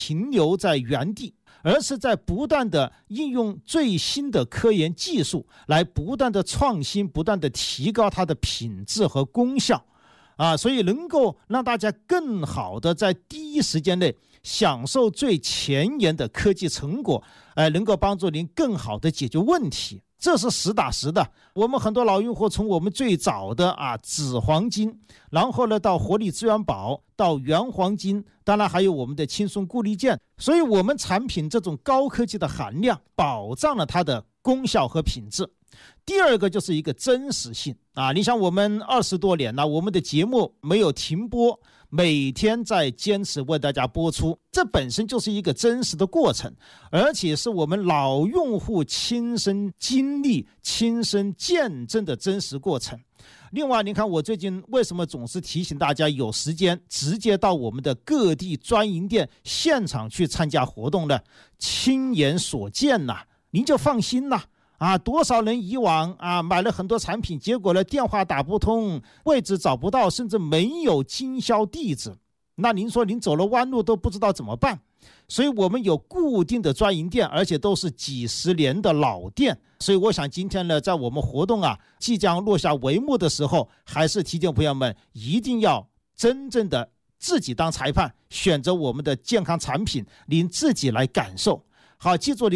停留在原地，而是在不断的应用最新的科研技术来不断的创新，不断的提高它的品质和功效所以能够让大家更好的在第一时间内享受最前沿的科技成果，能够帮助您更好的解决问题。这是实打实的。我们很多老用户从我们最早的紫黄金，然后呢到活力资源宝，到原黄金，当然还有我们的轻松固力件。所以我们产品这种高科技的含量保障了它的功效和品质。第二个就是一个真实性你像我们20多年了，我们的节目没有停播，每天在坚持为大家播出，这本身就是一个真实的过程，而且是我们老用户亲身经历、亲身见证的真实过程。另外，你看我最近为什么总是提醒大家有时间直接到我们的各地专营店现场去参加活动呢？亲眼所见您就放心多少人以往买了很多产品，结果呢电话打不通，位置找不到，甚至没有经销地址，那您说您走了弯路都不知道怎么办。所以我们有固定的专营店，而且都是几十年的老店。所以我想今天呢，在我们活动即将落下帷幕的时候，还是提醒朋友们一定要真正的自己当裁判，选择我们的健康产品，您自己来感受。好，记住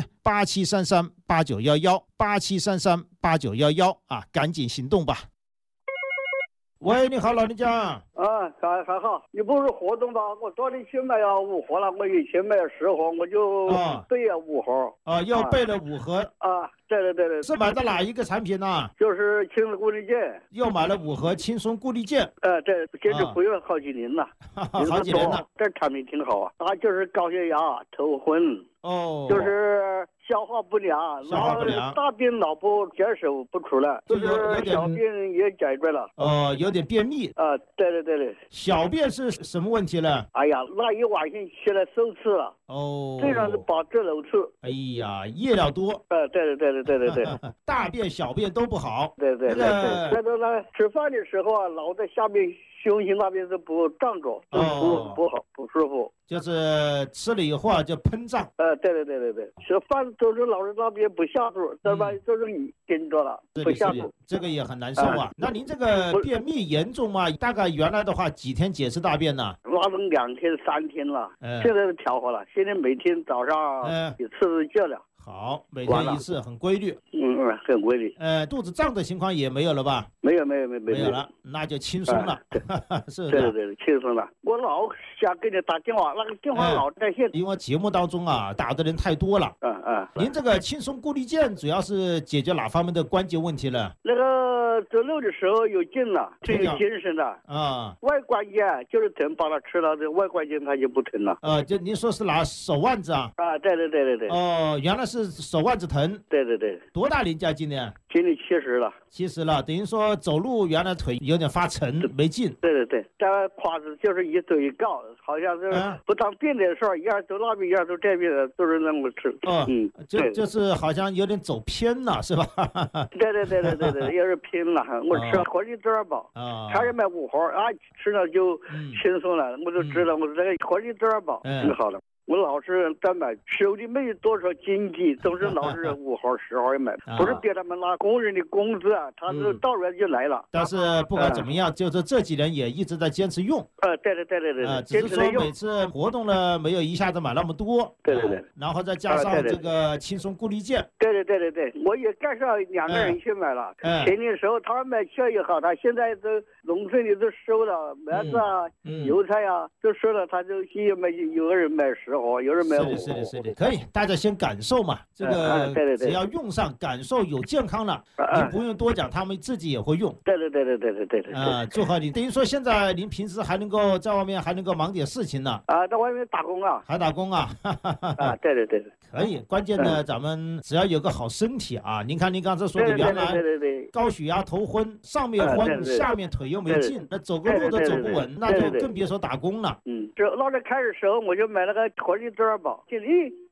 027-8733-8911，8733-8911赶紧行动吧。喂，你好，老人家。 还好，你不是活动吧？我早点去买5盒了，我以前买10盒，我就备了5盒。 又备了5盒。 对。 是买的哪一个产品呢？ 就是轻松固力件。 又买了5盒轻松固力件。 这坚持回了好几年了。 好几年了。 这产品挺好它就是高血压、头昏。就是消化不良，大便老不解手不出来，就是小便也解决了。 有点便秘。 对。 小便是什么问题呢？ 哎呀，那一晚上起来受刺了。最常是把这楼次。 哎呀，夜尿多。 对。 大便小便都不好。 对。再说呢，吃饭的时候脑袋下面、胸型那边是不胀着，不好，不舒服。 就是吃了以后就膨胀。 对。吃饭都是老是那边不下肚，这边就是顶着了，不下肚。 这个也很难受那您这个便秘严重吗？大概原来的话几天解1次大便呢？ 那都2天3天了。现在调好了，现在每天早上1次就了。 好，每天1次，很规律。 很规律。 肚子胀的情况也没有了吧？ 没有了，那就轻松了。是对，轻松了。我老想给你打电话，那个电话老在线。 因为节目当中打的人太多了。您这个轻松固力件主要是解决哪方面的关节问题呢？ 那个走路的时候有劲了，挺有精神的。外关节就是疼，把它吃了，这外关节它就不疼了。 就您说是拿手腕子对。 原来是手腕子疼。 对。 多大年纪今年？ 今年70了。 70了，等于说走路原来腿有点发沉，没劲。 对。这胯子就是一走一告，好像是不当便的事儿，一下走那边，一下走这边的，都是那么吃。 就是好像有点走偏了，是吧？ 对，有点偏了。我吃活力滋儿宝，还是买5盒吃了就轻松了。我就知道，我这个活力滋儿宝挺好的。我老是在买，手里没有多少经济，都是老是5盒10盒买，不是给他们拿工人的工资他是到人就来了。 但是不管怎么样，就是这几年也一直在坚持用。 对。 只是说每次活动呢，没有一下子买那么多。 对。 然后再加上这个轻松固力件。 对，我也介绍2个人去买了。前年时候他买车也好，他现在都农村里都收了，麦子油菜都收了，他就有个人买10盒，有人买5盒。 是的，可以，大家先感受嘛。这个只要用上，感受有健康了，您不用多讲，他们自己也会用。 对。 祝贺你！等于说现在您平时还能够在外面还能够忙点事情呢。 在外面打工还打工对。 可以，关键呢，咱们只要有个好身体您看您刚才说的，原来高血压、头昏，上面昏，下面腿又没劲，那走个路都走不稳，那就更别说打工了。 这老在开始时候我就买了个活力滋儿宝，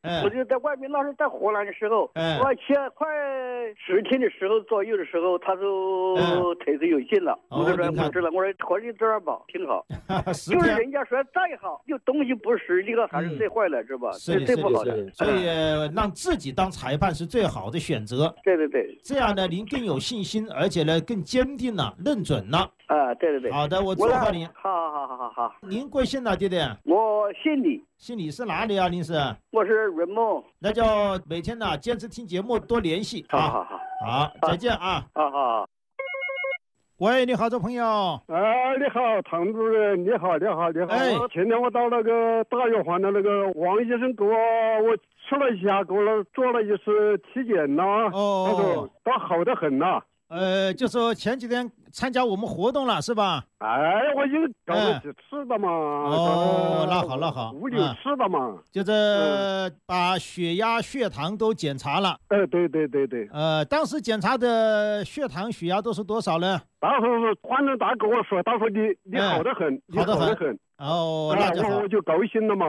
我就在外面，那时候在荷兰的时候，我前快10天的时候左右的时候，他就腿子有劲了。我就说不知了，我说活力正儿八挺好。就是人家说再好，有东西不是这个还是最坏了，是吧？最不好的。 所以让自己当裁判是最好的选择。 对对对。 这样呢，您更有信心，而且呢更坚定了，认准了。 对对对。 好的，我祝贺您。 好。 您贵姓呢，弟弟？ 我姓李。 姓李是哪里啊？您是？ 我是润梦。 那就每天呢坚持听节目，多联系。 好， 再见啊。 好。 喂，你好，这朋友。 你好，唐主任，你好。前天我到那个大药房的那个王医生给我吃了一下，给我做了一次体检呐。他说他好得很呐。 就说前几天参加我们活动了是吧？ 我已经搞了几次的嘛。 那好。 5、6次的嘛。 就是把血压、血糖都检查了。 对。 当时检查的血糖、血压都是多少呢？ 当时反正他跟我说，他说你好得很， 好得很。那就好， 我就高兴了嘛。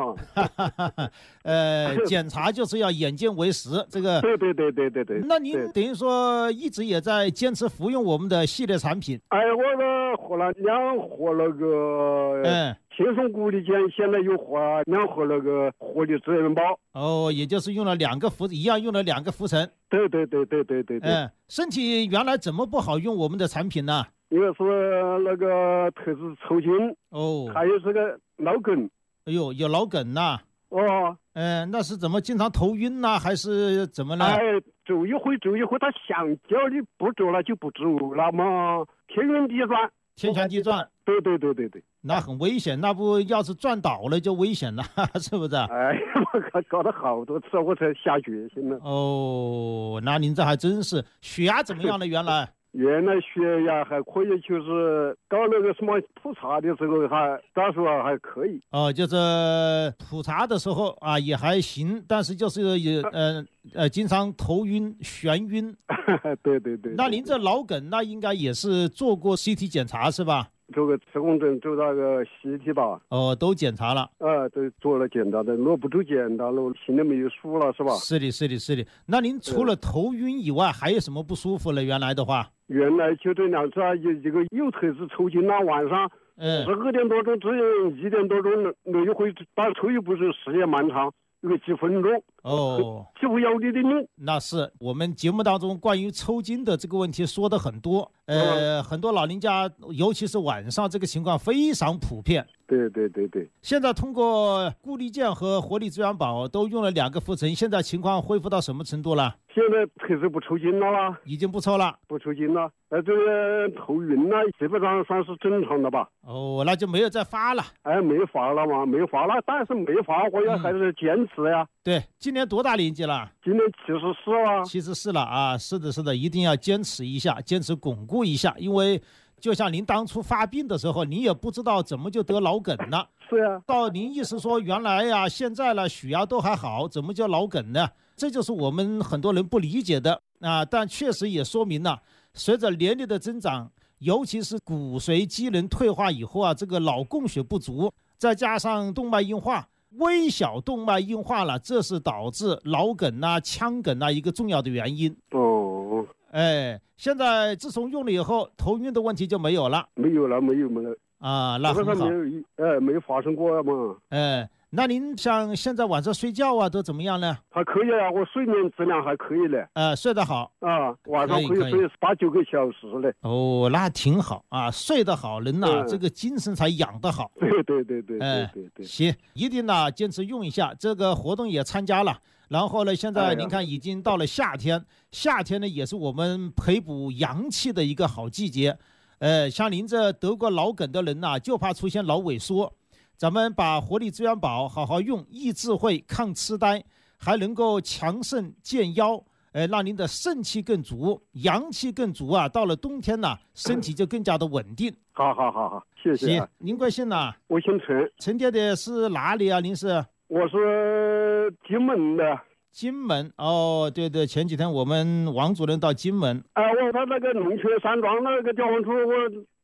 检查就是要眼见为实，这个。 对。 那您等于说一直也在坚持服用我们的系列产品。 我喝了2盒那个轻松谷里健，现在又喝2盒那个活力资源宝。 也就是用了2个一样用了2个浮层。 对。 身体原来怎么不好用我们的产品呢？ 一个是那个腿子抽筋，还有这个脑梗。 有脑梗呐。那是怎么经常头晕呐，还是怎么呢？ 走一回，他想叫你不走了就不走了嘛，天旋地转。对。 那很危险，那不要是转倒了就危险了，是不是？ 我搞了好多次，我才下决心了。 那您这还真是。血压怎么样了？原来血压还可以，就是搞那个什么普查的时候当时还可以。 就是普查的时候也还行，但是就是经常头晕眩晕。 对。 那您这脑梗那应该也是做过 CT 检查是吧？ 做个磁共振，做那个 CT 吧。 都检查了。 都做了检查的，若不做检查了，心里没有数了是吧？ 是的。那您除了头晕以外，还有什么不舒服了？原来的话， 原来就这2次一个右腿子抽筋晚上12点多钟，只有1点多钟那一回打抽一不是时间蛮长，有几分钟。几乎要你的命。 那是我们节目当中关于抽筋的这个问题说的很多。很多老人家，尤其是晚上这个情况非常普遍。 对。 现在通过固力健和活力资源宝都用了2个浮层，现在情况恢复到什么程度了？ 现在腿子不抽筋了啦， 已经不抽了， 不抽筋了。这个头晕呢，基本上算是正常的吧。 那就没有再发了。 没发了嘛，没发了，但是没发，我也还是坚持呀。 对，今年多大年纪了？ 今年74了。 74了啊，是的，一定要坚持一下，坚持巩固一下，因为就像您当初发病的时候，你也不知道怎么就得脑梗了。 是呀。 到您意思说原来现在了血压都还好，怎么就脑梗呢？这就是我们很多人不理解的但确实也说明了，随着年龄的增长，尤其是骨髓机能退化以后这个脑供血不足，再加上动脉硬化，微小动脉硬化了，这是导致脑梗腔梗一个重要的原因。现在自从用了以后，头晕的问题就没有了。 没有了那很好。 没发生过嘛。 那您像现在晚上睡觉都怎么样呢？ 还可以我睡眠质量还可以嘞。 睡得好晚上可以睡8、9个小时嘞。 那挺好睡得好人这个精神才养得好。 对。 行，一定坚持用一下。这个活动也参加了，然后呢，现在您看已经到了夏天，夏天呢也是我们培补阳气的一个好季节。像您这得过脑梗的人就怕出现脑萎缩。咱们把活力资源宝好好用，益智慧、抗痴呆，还能够强肾健腰，让您的肾气更足，阳气更足到了冬天身体就更加的稳定。 好，谢谢。 行，您贵姓呢？ 我姓陈。 陈爹爹是哪里您是？ 我是金门的。 金门对，前几天我们王主任到金门。 我那个龙泉山庄那个交通处，我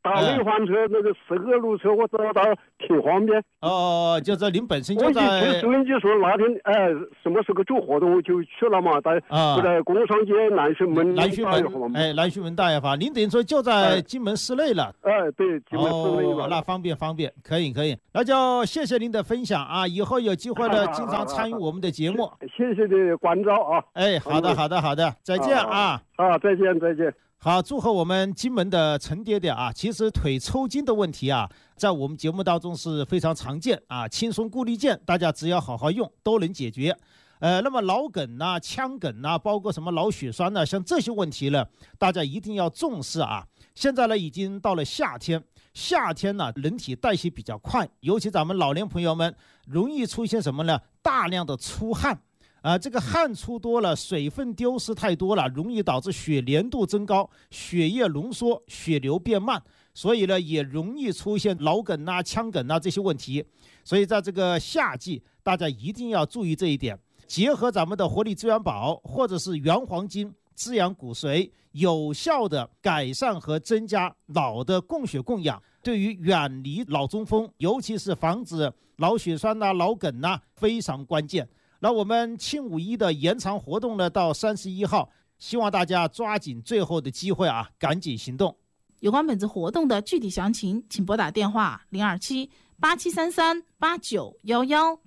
打内环车那个10个路车，我找到挺方便。 就是您本身就在。 我一听收音机说那天什么时候做活动我就去了嘛，在工商街南浔门大药房。 南浔门大药房，您等于说就在金门市内了。 对，金门市内了。 那方便，可以。那就谢谢您的分享啊，以后有机会呢，经常参与我们的节目。 谢谢你的关照啊。 好的，再见啊。 再见。 好，祝贺我们金门的陈爹爹啊！其实腿抽筋的问题啊，在我们节目当中是非常常见啊，轻松固力健，大家只要好好用都能解决。那么脑梗啊、腔梗啊，包括什么脑血栓啊，像这些问题呢，大家一定要重视啊。现在呢，已经到了夏天呢，人体代谢比较快，尤其咱们老年朋友们容易出现什么呢？大量的出汗。这个汗出多了，水分丢失太多了，容易导致血粘度增高，血液浓缩，血流变慢，所以呢也容易出现脑梗啊、腔梗啊这些问题。所以在这个夏季，大家一定要注意这一点，结合咱们的活力资源宝或者是原黄金滋养骨髓，有效的改善和增加脑的供血供氧，对于远离脑中风，尤其是防止脑血栓啊、脑梗啊非常关键。那我们庆5·1的延长活动呢，到31号，希望大家抓紧最后的机会啊，赶紧行动。 有关本次活动的具体详情，请拨打电话027-8733-8911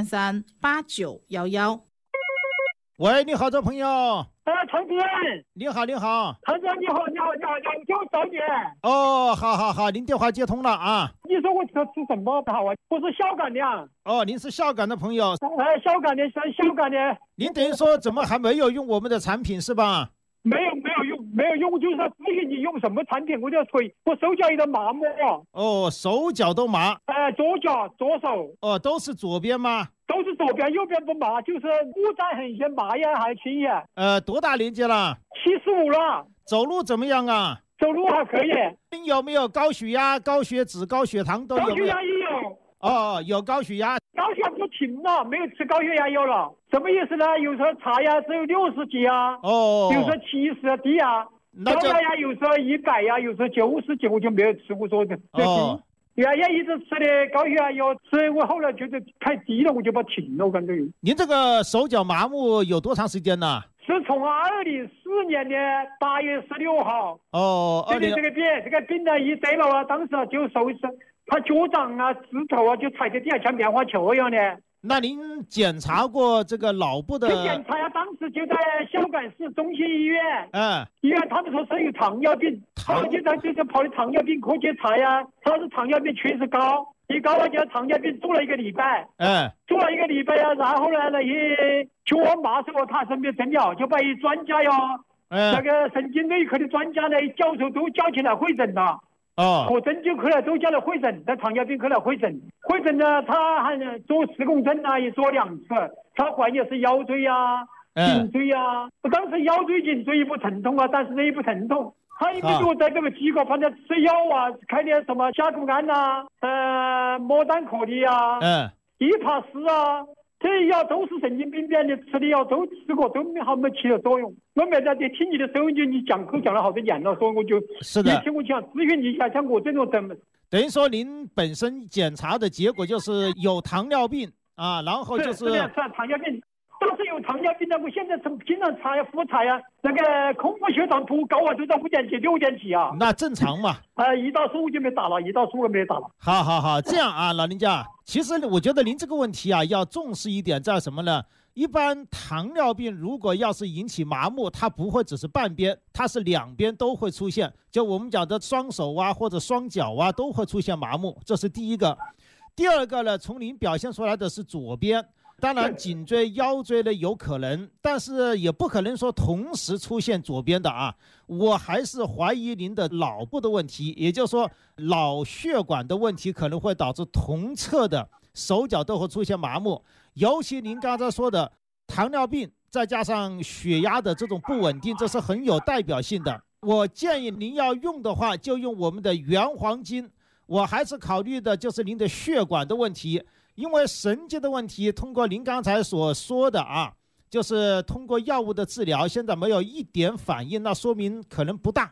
8733-8911。 喂，你好，这朋友。 陈主任， 你好。 陈主任你好，就找你。 好，您电话接通了啊。 你说我吃什么好啊？我是孝感的。 您是孝感的朋友。 孝感的。 您等于说怎么还没有用我们的产品是吧？ 没有用，就是咨询你用什么产品，我就腿，我手脚有点麻木。 手脚都麻。 左脚左手。 都是左边吗？ 都是左边，右边不麻，就是负担很些，麻呀还轻呀。 多大年纪了 ？75了。 走路怎么样啊？ 走路还可以。 您有没有高血压、高血脂、高血糖都有？ 高血压也有。 有高血压。 高血压不停了，没有吃高血压药了。什么意思呢？有时候查呀只有60几啊。有时候70低啊。高血压有时候100呀，有时候90几，我就没有吃过说的。原来一直吃的高血压药，所以我后来觉得太低了，我就把停了。我感觉。 您这个手脚麻木有多长时间呢？ 是从2004年的8月16号。这个病呢一得了，当时就受他脚掌啊、指头啊就踩在地下像棉花球一样的。 那您检查过这个脑部的？ 检查呀，当时就在孝感市中心医院。医院他们说是有糖尿病，我就跑的糖尿病科去查呀，他是糖尿病确实高，一高了就糖尿病做了1个礼拜。做了1个礼拜呀，然后呢那些脚麻是我他身边诊了，就把一专家呀，那个神经内科的专家呢，教授都叫起来会诊了。和针灸科呢都叫来会诊，在糖尿病科来会诊呢，他还做10公针啊，也做2次，他怀疑是腰椎啊、颈椎啊。我当时腰椎、颈椎也不疼痛啊，但是呢也不疼痛。他一个月在这个机构，反正吃药啊，开点什么甲钴胺啊、莫丹可利啊、伊帕斯啊。这些药都是神经病变的，吃的药都吃过，都没起了作用。我没在听你的收音机，你讲课讲了好多年了，所以我就一听我想咨询你一下，像我这种等于说您本身检查的结果就是有糖尿病啊，然后就是糖尿病。当时有糖尿病的，我现在经常查呀、复查呀，那个空腹血糖图高啊，都到5.7、6.几啊。 那正常嘛。 胰岛素就没打了，胰岛素没打了。 好，这样啊，老人家，其实我觉得您这个问题啊，要重视一点，在什么呢？一般糖尿病如果要是引起麻木，它不会只是半边，它是2边都会出现。就我们讲的双手啊或者双脚啊都会出现麻木，这是第一个。第二个呢，从您表现出来的是左边。当然颈椎腰椎呢有可能，但是也不可能说同时出现左边的啊。我还是怀疑您的脑部的问题，也就是说脑血管的问题可能会导致同侧的手脚都会出现麻木。尤其您刚才说的糖尿病再加上血压的这种不稳定，这是很有代表性的。我建议您要用的话就用我们的原黄金。我还是考虑的就是您的血管的问题，因为神经的问题通过您刚才所说的啊，就是通过药物的治疗现在没有一点反应，那说明可能不大。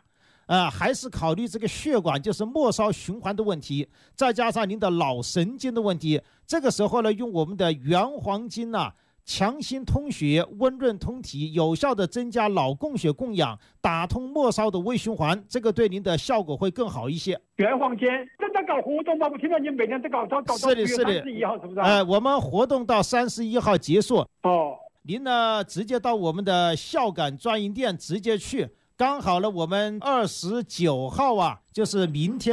还是考虑这个血管就是末梢循环的问题，再加上您的脑神经的问题，这个时候呢，用我们的原黄金啊，强心通血，温润通体，有效的增加脑供血供氧，打通末梢的微循环，这个对您的效果会更好一些。 原黄金正在搞活动吗？我听到你每年在搞到是的 31号，是不是？ 我们活动到31号结束。 哦， 您呢直接到我们的孝感专营店直接去。刚好呢，我们29号啊，就是明天。